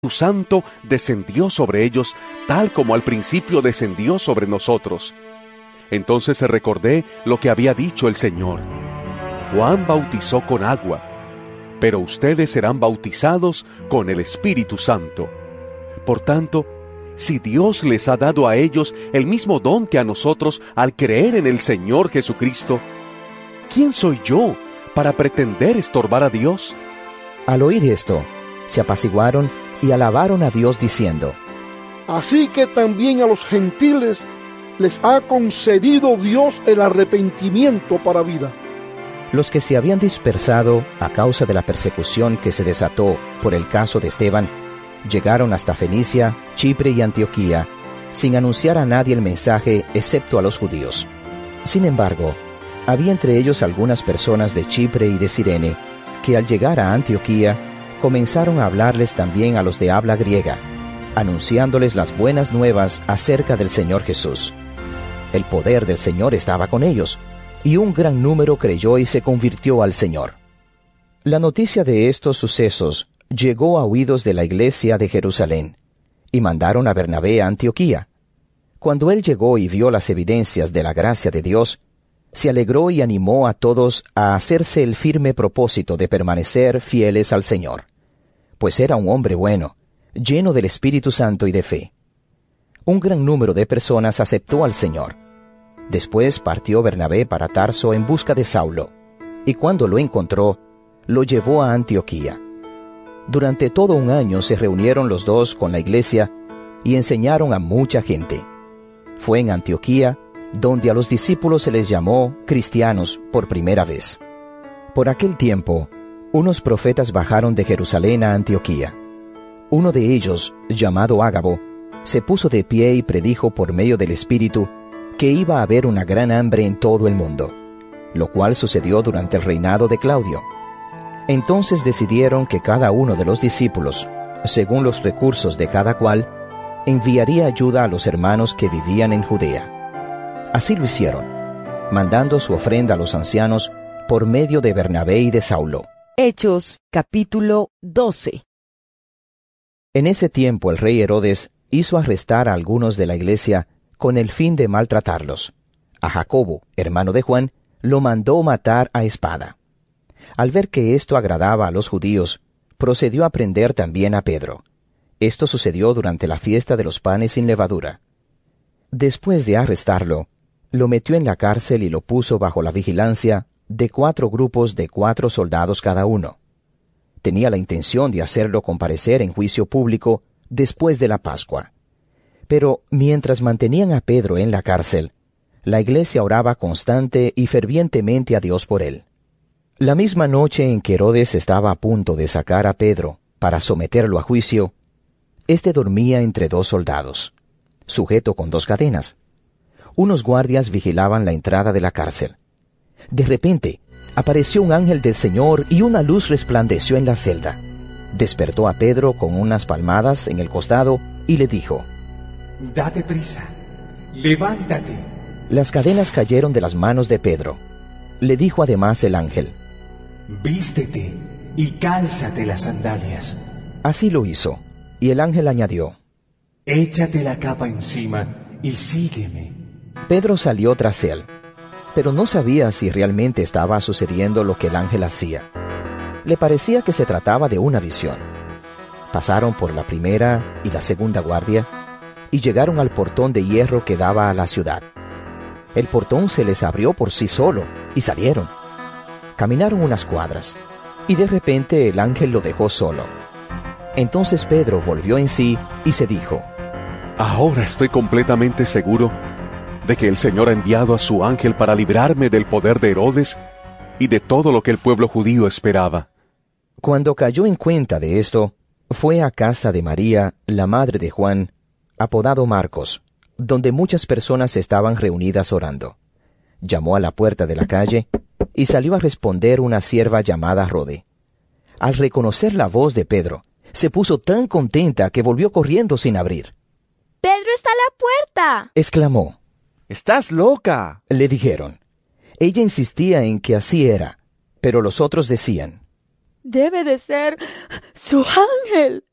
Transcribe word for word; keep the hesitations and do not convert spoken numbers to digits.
Santo descendió sobre ellos, tal como al principio descendió sobre nosotros. Entonces recordé lo que había dicho el Señor. Juan bautizó con agua, pero ustedes serán bautizados con el Espíritu Santo. Por tanto, si Dios les ha dado a ellos el mismo don que a nosotros al creer en el Señor Jesucristo, ¿quién soy yo para pretender estorbar a Dios? Al oír esto, se apaciguaron y alabaron a Dios diciendo: Así que también a los gentiles les ha concedido Dios el arrepentimiento para vida. Los que se habían dispersado a causa de la persecución que se desató por el caso de Esteban, llegaron hasta Fenicia, Chipre y Antioquía, sin anunciar a nadie el mensaje excepto a los judíos. Sin embargo, había entre ellos algunas personas de Chipre y de Cirene, que al llegar a Antioquía, comenzaron a hablarles también a los de habla griega, anunciándoles las buenas nuevas acerca del Señor Jesús. El poder del Señor estaba con ellos, y un gran número creyó y se convirtió al Señor. La noticia de estos sucesos llegó a oídos de la iglesia de Jerusalén, y mandaron a Bernabé a Antioquía. Cuando él llegó y vio las evidencias de la gracia de Dios, se alegró y animó a todos a hacerse el firme propósito de permanecer fieles al Señor, pues era un hombre bueno, lleno del Espíritu Santo y de fe. Un gran número de personas aceptó al Señor. Después partió Bernabé para Tarso en busca de Saulo, y cuando lo encontró, lo llevó a Antioquía. Durante todo un año se reunieron los dos con la iglesia y enseñaron a mucha gente. Fue en Antioquía donde a los discípulos se les llamó cristianos por primera vez. Por aquel tiempo, unos profetas bajaron de Jerusalén a Antioquía. Uno de ellos, llamado Ágabo, se puso de pie y predijo por medio del Espíritu que iba a haber una gran hambre en todo el mundo, lo cual sucedió durante el reinado de Claudio. Entonces decidieron que cada uno de los discípulos, según los recursos de cada cual, enviaría ayuda a los hermanos que vivían en Judea. Así lo hicieron, mandando su ofrenda a los ancianos por medio de Bernabé y de Saulo. Hechos, capítulo doce. En ese tiempo el rey Herodes hizo arrestar a algunos de la iglesia con el fin de maltratarlos. A Jacobo, hermano de Juan, lo mandó matar a espada. Al ver que esto agradaba a los judíos, procedió a prender también a Pedro. Esto sucedió durante la fiesta de los panes sin levadura. Después de arrestarlo, lo metió en la cárcel y lo puso bajo la vigilancia de cuatro grupos de cuatro soldados cada uno. Tenía la intención de hacerlo comparecer en juicio público después de la Pascua. Pero mientras mantenían a Pedro en la cárcel, la iglesia oraba constante y fervientemente a Dios por él. La misma noche en que Herodes estaba a punto de sacar a Pedro para someterlo a juicio, éste dormía entre dos soldados, sujeto con dos cadenas. Unos guardias vigilaban la entrada de la cárcel. De repente, apareció un ángel del Señor y una luz resplandeció en la celda. Despertó a Pedro con unas palmadas en el costado y le dijo: «Date prisa, levántate». Las cadenas cayeron de las manos de Pedro. Le dijo además el ángel: «Vístete y cálzate las sandalias». Así lo hizo, y el ángel añadió: «Échate la capa encima y sígueme». Pedro salió tras él, pero no sabía si realmente estaba sucediendo lo que el ángel hacía. Le parecía que se trataba de una visión. Pasaron por la primera y la segunda guardia, y llegaron al portón de hierro que daba a la ciudad. El portón se les abrió por sí solo, y salieron. Caminaron unas cuadras, y de repente el ángel lo dejó solo. Entonces Pedro volvió en sí y se dijo: Ahora estoy completamente seguro de que el Señor ha enviado a su ángel para librarme del poder de Herodes y de todo lo que el pueblo judío esperaba. Cuando cayó en cuenta de esto, fue a casa de María, la madre de Juan, apodado Marcos, donde muchas personas estaban reunidas orando. Llamó a la puerta de la calle y salió a responder una sierva llamada Rode. Al reconocer la voz de Pedro, se puso tan contenta que volvió corriendo sin abrir. ¡Pedro está a la puerta!, exclamó. ¡Estás loca!, le dijeron. Ella insistía en que así era, pero los otros decían: debe de ser su ángel.